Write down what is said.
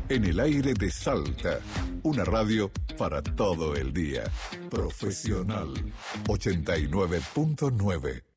En el aire de Salta, una radio para todo el día. Profesional 89.9.